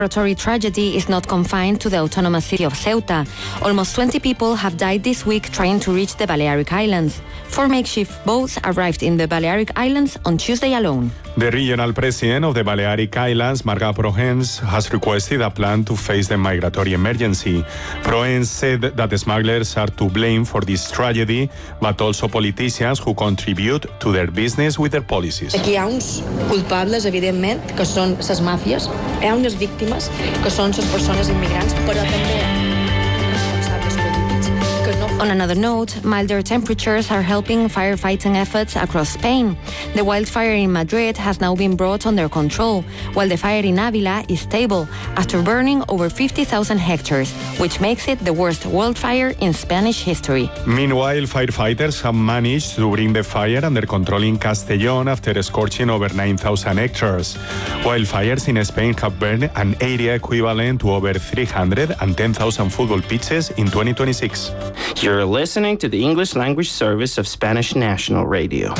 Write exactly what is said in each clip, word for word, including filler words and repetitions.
migratory tragedy is not confined to the autonomous city of Ceuta. Almost twenty people have died this week trying to reach the Balearic Islands. Four makeshift boats arrived in the Balearic Islands on Tuesday alone. The regional president of the Balearic Islands, Marga Prohens, has requested a plan to face the migratory emergency. Prohens said that the smugglers are to blame for this tragedy, but also politicians who contribute to their business with their policies. Aquí hi ha uns culpables, evidentment, que són les màfies, hi ha unes víctimes, que són les persones immigrants, però també... On another note, milder temperatures are helping firefighting efforts across Spain. The wildfire in Madrid has now been brought under control, while the fire in Ávila is stable after burning over fifty thousand hectares, which makes it the worst wildfire in Spanish history. Meanwhile, firefighters have managed to bring the fire under control in Castellón after scorching over nine thousand hectares. Wildfires in Spain have burned an area equivalent to over three hundred ten thousand football pitches in twenty twenty-six. You're listening to the English language service of Spanish National Radio.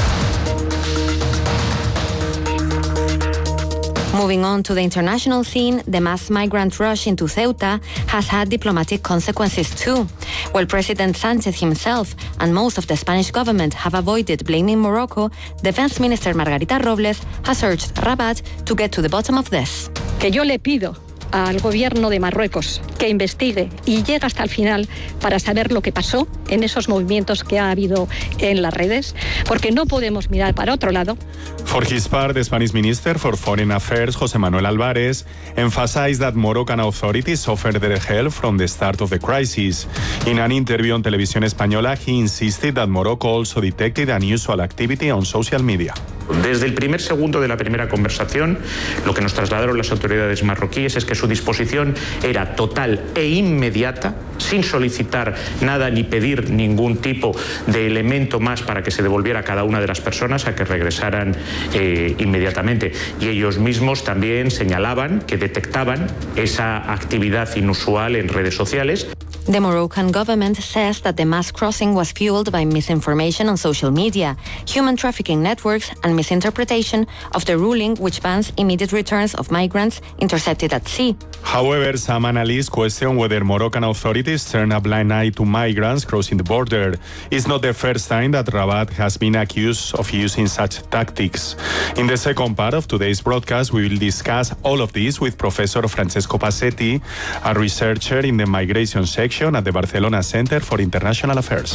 Moving on to the international scene, the mass migrant rush into Ceuta has had diplomatic consequences too. While President Sánchez himself and most of the Spanish government have avoided blaming Morocco, Defense Minister Margarita Robles has urged Rabat to get to the bottom of this. Que yo le pido al gobierno de Marruecos que investigue y llegue hasta el final para saber lo que pasó en esos movimientos que ha habido en las redes, porque no podemos mirar para otro lado. For his part, the Spanish Minister for Foreign Affairs, José Manuel Álvarez, emphasized that Moroccan authorities offered their help from the start of the crisis. In an interview on Televisión Española, he insisted that Morocco also detected unusual activity on social media. Desde el primer segundo de la primera conversación, lo que nos trasladaron las autoridades marroquíes es que su disposición era total e inmediata, sin solicitar nada ni pedir ningún tipo de elemento más para que se devolviera a cada una de las personas a que regresaran eh, inmediatamente. Y ellos mismos también señalaban que detectaban esa actividad inusual en redes sociales. The Moroccan government says that the mass crossing was fueled by misinformation on social media, human trafficking networks, and misinterpretation of the ruling which bans immediate returns of migrants intercepted at sea. However, some analysts question whether Moroccan authorities turn a blind eye to migrants crossing the border. It's not the first time that Rabat has been accused of using such tactics. In the second part of today's broadcast, we will discuss all of this with Professor Francesco Passetti, a researcher in the migration section at the Barcelona Center for International Affairs.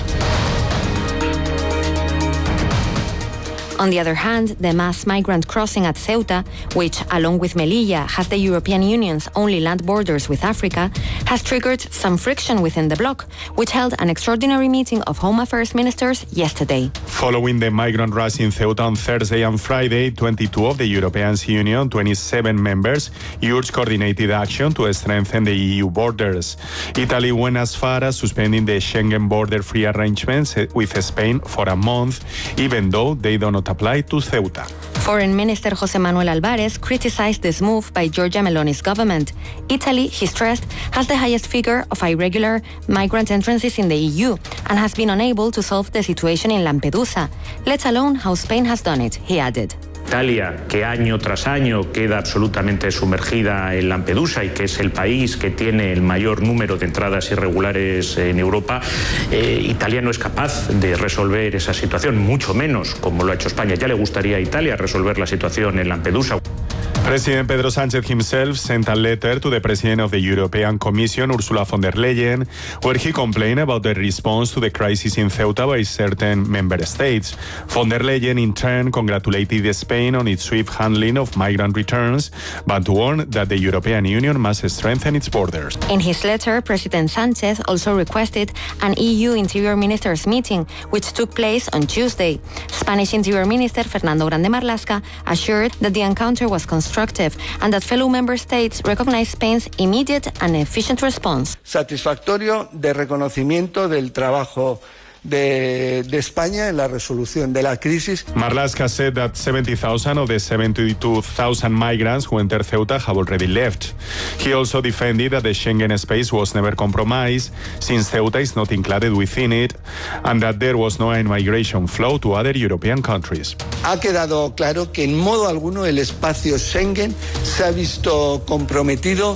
On the other hand, the mass migrant crossing at Ceuta, which, along with Melilla, has the European Union's only land borders with Africa, has triggered some friction within the bloc, which held an extraordinary meeting of Home Affairs ministers yesterday. Following the migrant rush in Ceuta on Thursday and Friday, twenty-two of the European Union, twenty-seven members, urged coordinated action to strengthen the E U borders. Italy went as far as suspending the Schengen border-free arrangements with Spain for a month, even though they do not apply to Ceuta. Foreign Minister José Manuel Álvarez criticized this move by Giorgia Meloni's government. Italy, he stressed, has the highest figure of irregular migrant entrances in the E U and has been unable to solve the situation in Lampedusa, let alone how Spain has done it, he added. Italia, que año tras año queda absolutamente sumergida en Lampedusa y que es el país que tiene el mayor número de entradas irregulares en Europa, eh, Italia no es capaz de resolver esa situación, mucho menos como lo ha hecho España. Ya le gustaría a Italia resolver la situación en Lampedusa. President Pedro Sánchez himself sent a letter to the President of the European Commission, Ursula von der Leyen, where he complained about the response to the crisis in Ceuta by certain member states. Von der Leyen, in turn, congratulated Spain on its swift handling of migrant returns, but warned that the European Union must strengthen its borders. In his letter, President Sánchez also requested an E U Interior Ministers meeting, which took place on Tuesday. Spanish Interior Minister Fernando Grande Marlaska assured that the encounter was constructive and that fellow member states recognize Spain's immediate and efficient response. Satisfactorio de reconocimiento del trabajo De, de España en la resolución de la crisis. Marlaska said that seventy thousand of the seventy-two thousand migrants who entered Ceuta have already left. He also defended that the Schengen space was never compromised, since Ceuta is not included within it, and that there was no immigration flow to other European countries. Ha quedado claro que en modo alguno el espacio Schengen se ha visto comprometido